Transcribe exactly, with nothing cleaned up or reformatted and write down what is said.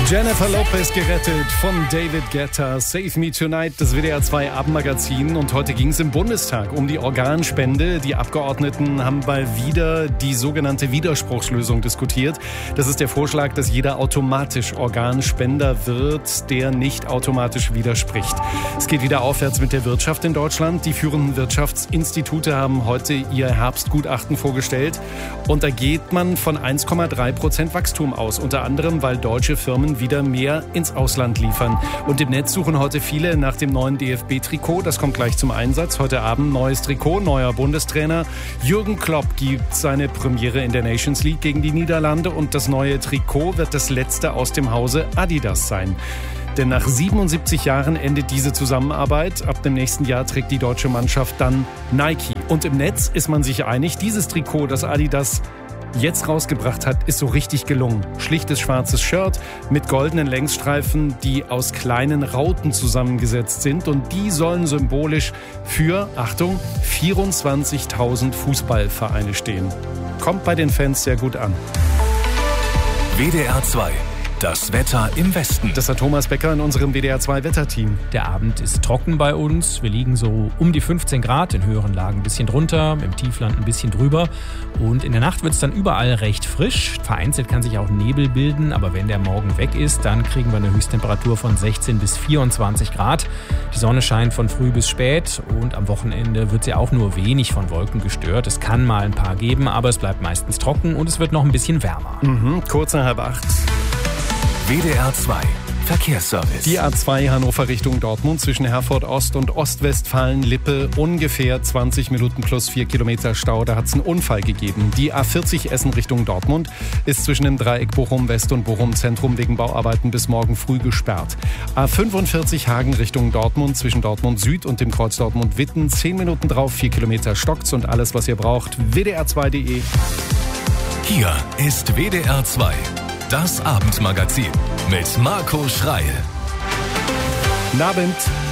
Jennifer Lopez gerettet von David Guetta. Save Me Tonight, das W D R zwei Abendmagazin. Und heute ging es im Bundestag um die Organspende. Die Abgeordneten haben mal wieder die sogenannte Widerspruchslösung diskutiert. Das ist der Vorschlag, dass jeder automatisch Organspender wird, der nicht automatisch widerspricht. Es geht wieder aufwärts mit der Wirtschaft in Deutschland. Die führenden Wirtschaftsinstitute haben heute ihr Herbstgutachten vorgestellt. Und da geht man von eins Komma drei Prozent Wachstum aus. Unter anderem, weil deutsche Firmen wieder mehr ins Ausland liefern. Und im Netz suchen heute viele nach dem neuen D F B-Trikot. Das kommt gleich zum Einsatz. Heute Abend neues Trikot, neuer Bundestrainer. Jürgen Klopp gibt seine Premiere in der Nations League gegen die Niederlande. Und das neue Trikot wird das letzte aus dem Hause Adidas sein. Denn nach siebenundsiebzig Jahren endet diese Zusammenarbeit. Ab dem nächsten Jahr trägt die deutsche Mannschaft dann Nike. Und im Netz ist man sich einig, dieses Trikot, das Adidas jetzt rausgebracht hat, ist so richtig gelungen. Schlichtes schwarzes Shirt mit goldenen Längsstreifen, die aus kleinen Rauten zusammengesetzt sind. Und die sollen symbolisch für, Achtung, vierundzwanzigtausend Fußballvereine stehen. Kommt bei den Fans sehr gut an. W D R zwei. Das Wetter im Westen. Das hat Thomas Becker in unserem W D R zwei Wetterteam. Der Abend ist trocken bei uns. Wir liegen so um die fünfzehn Grad, in höheren Lagen ein bisschen drunter, im Tiefland ein bisschen drüber. Und in der Nacht wird es dann überall recht frisch. Vereinzelt kann sich auch Nebel bilden, aber wenn der Morgen weg ist, dann kriegen wir eine Höchsttemperatur von sechzehn bis vierundzwanzig Grad. Die Sonne scheint von früh bis spät und am Wochenende wird sie auch nur wenig von Wolken gestört. Es kann mal ein paar geben, aber es bleibt meistens trocken und es wird noch ein bisschen wärmer. Mhm, kurz nach halb acht. W D R zwei Verkehrsservice. Die A zwei Hannover Richtung Dortmund zwischen Herford Ost und Ostwestfalen-Lippe ungefähr zwanzig Minuten plus vier Kilometer Stau. Da hat es einen Unfall gegeben. Die A vierzig Essen Richtung Dortmund ist zwischen dem Dreieck Bochum West und Bochum Zentrum wegen Bauarbeiten bis morgen früh gesperrt. A fünfundvierzig Hagen Richtung Dortmund zwischen Dortmund Süd und dem Kreuz Dortmund Witten. zehn Minuten drauf, vier Kilometer stockt's und alles, was ihr braucht, w d r zwei punkt d e. Hier ist W D R zwei. Das Abendmagazin mit Marco Schreil. Guten Abend.